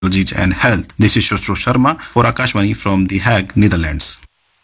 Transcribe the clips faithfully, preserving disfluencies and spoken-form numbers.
and Health. This is Shoshro Sharma for Akashvani from The Hague, Netherlands.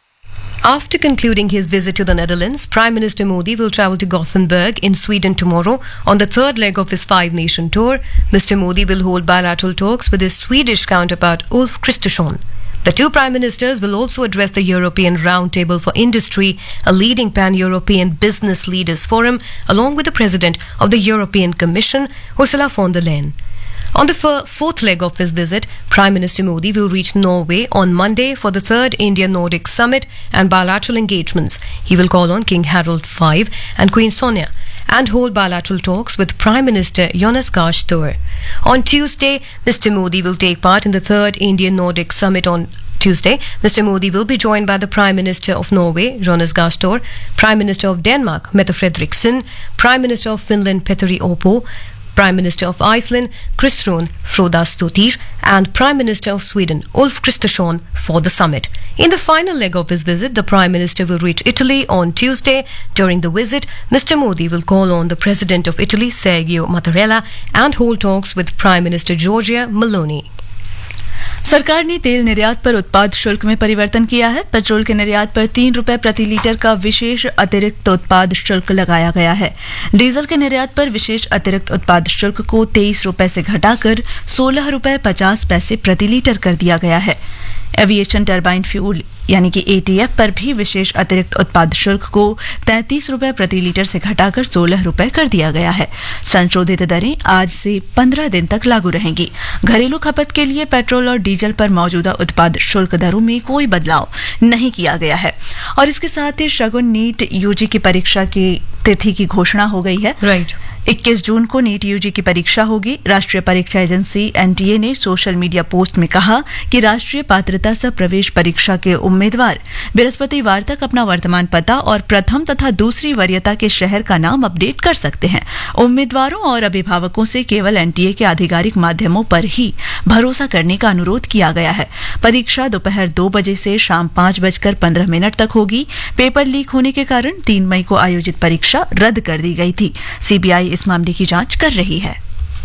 After concluding his visit to the Netherlands, Prime Minister Modi will travel to Gothenburg in Sweden tomorrow on the third leg of his five-nation tour. Mister Modi will hold bilateral talks with his Swedish counterpart Ulf Kristersson. The two prime ministers will also address the European Roundtable for Industry, a leading pan-European business leaders forum, along with the President of the European Commission, Ursula von der Leyen. On the fir- fourth leg of his visit, Prime Minister Modi will reach Norway on Monday for the third India-Nordic Summit and bilateral engagements. He will call on King Harald the Fifth and Queen Sonja and hold bilateral talks with Prime Minister Jonas Gahr Støre. On Tuesday, Mister Modi will take part in the third Indian-Nordic Summit on Tuesday. Mister Modi will be joined by the Prime Minister of Norway, Jonas Gahr Støre, Prime Minister of Denmark, Mette Frederiksen, Prime Minister of Finland, Petteri Orpo, Prime Minister of Iceland, Kristrún Frostadóttir, and Prime Minister of Sweden, Ulf Kristersson, for the summit. In the final leg of his visit, the Prime Minister will reach Italy on Tuesday. During the visit, Mister Modi will call on the President of Italy, Sergio Mattarella, and hold talks with Prime Minister Giorgia Meloni. सरकार ने तेल निर्यात पर उत्पाद शुल्क में परिवर्तन किया है। पेट्रोल के निर्यात पर तीन रुपए प्रति लीटर का विशेष अतिरिक्त उत्पाद शुल्क लगाया गया है। डीजल के निर्यात पर विशेष अतिरिक्त उत्पाद शुल्क को तेईस रुपए से घटाकर सोलह रुपए पचास पैसे प्रति लीटर कर दिया गया है। एविएशन टरबाइन फ्यूल यानी कि एटीएफ पर भी विशेष अतिरिक्त उत्पाद शुल्क को तैंतीस रुपए प्रति लीटर से घटाकर सोलह रुपए कर दिया गया है। संशोधित दरें आज से पंद्रह दिन तक लागू रहेंगी। घरेलू खपत के लिए पेट्रोल और डीजल पर मौजूदा उत्पाद शुल्क दरों में कोई बदलाव नहीं किया गया है। और इसके साथ ही शगुन नीट यूजी की परीक्षा की तिथि की घोषणा हो गई है। राइट इक्कीस जून को नीट यूजी की परीक्षा होगी। राष्ट्रीय परीक्षा एजेंसी एनटीए ने सोशल मीडिया पोस्ट में कहा कि राष्ट्रीय पात्रता सह प्रवेश परीक्षा के उम्मीदवार बृहस्पतिवार तक अपना वर्तमान पता और प्रथम तथा दूसरी वरीयता के शहर का नाम अपडेट कर सकते हैं। उम्मीदवारों और अभिभावकों से केवल एनटीए के आधिकारिक माध्यमों पर ही भरोसा करने का अनुरोध किया गया है। परीक्षा दोपहर दो बजे से शाम पांच बजकर पंद्रह मिनट तक होगी। पेपर लीक होने के कारण तीन मई को आयोजित परीक्षा रद्द कर दी गई थी। सीबीआई इस मामले की जांच कर रही है।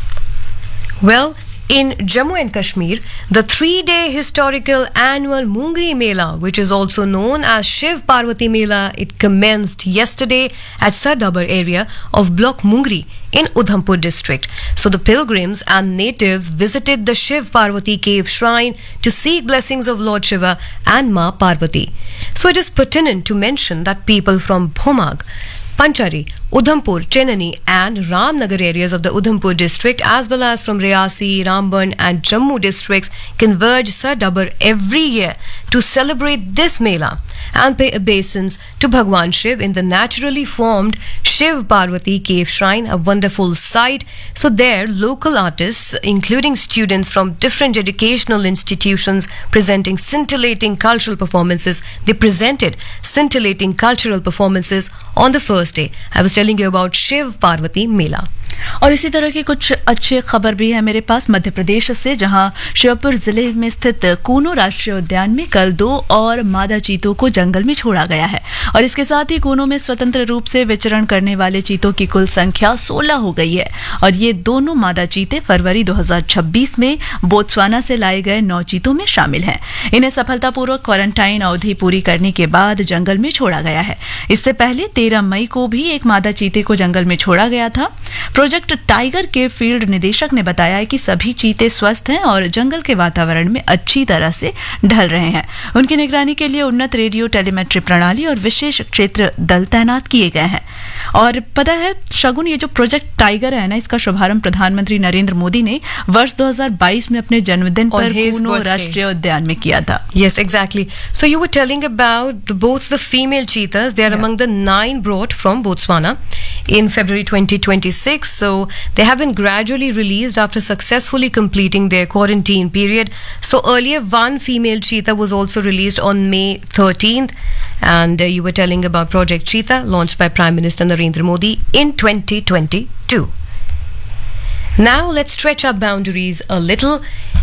Well, in Jammu and Kashmir, the three-day historical annual Mungri Mela, which is also known as Shiv Parvati Mela, it commenced yesterday at Sardabar area of Block Mungri in Udhampur district. So the pilgrims and natives visited the Shiv Parvati cave shrine to seek blessings of Lord Shiva and Ma Parvati. So it is pertinent to mention that people from Bhomag, Panchari, Udhampur, Chenani and Ramnagar areas of the Udhampur district as well as from Riyasi, Ramban and Jammu districts converge Sardabar every year to celebrate this Mela and pay obeisance to Bhagwan Shiv in the naturally formed Shiv Parvati cave shrine, a wonderful sight. So there, local artists, including students from different educational institutions presenting scintillating cultural performances, they presented scintillating cultural performances on the first day. I was telling you about Shiv Parvati Mela. और इसी तरह की कुछ अच्छी खबर भी है मेरे पास मध्य प्रदेश से, जहां श्योपुर जिले में स्थित कूनो राष्ट्रीय उद्यान में कल दो और मादा चीतों को जंगल में छोड़ा गया है। और इसके साथ ही कूनो में स्वतंत्र रूप से विचरण करने वाले चीतों की कुल संख्या सोलह हो गई है। और ये दोनों मादा चीते फरवरी दो हज़ार छब्बीस में बोत्सवाना से लाए गए नौ चीतों में शामिल हैं। इन्हें सफलतापूर्वक क्वारंटाइन अवधि पूरी करने के बाद जंगल में छोड़ा गया है। इससे पहले तेरह मई को भी एक मादा चीते को जंगल में छोड़ा गया था। प्रोजेक्ट टाइगर के फील्ड निदेशक ने बताया है कि सभी चीते स्वस्थ हैं और जंगल के वातावरण में अच्छी तरह से ढल रहे हैं। उनकी निगरानी के लिए उन्नत रेडियो टेलीमेट्री प्रणाली और विशेष क्षेत्र दल तैनात किए गए हैं। और पता है शगुन, ये जो प्रोजेक्ट टाइगर है ना, इसका शुभारंभ प्रधानमंत्री नरेंद्र मोदी ने वर्ष दो हज़ार बाईस में अपने जन्मदिन पर कूनो राष्ट्रीय उद्यान में किया था। Yes, exactly. So you were telling about the, both the female cheetahs. They are yeah. among the nine brought from Botswana in February twenty twenty-six. So they have been gradually released after successfully completing their quarantine period. So earlier, one female cheetah was also released on May thirteenth. And uh, you were telling about Project Cheetah, launched by Prime Minister Narendra Modi in twenty twenty-two. Now let's stretch our boundaries a little.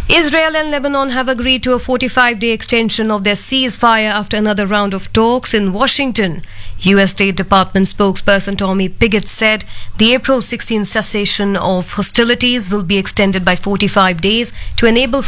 Israel and Lebanon have agreed to a forty-five day extension of their ceasefire after another round of talks in Washington. U S State Department spokesperson Tommy Pigott said the April sixteenth cessation of hostilities will be extended by forty-five days to enable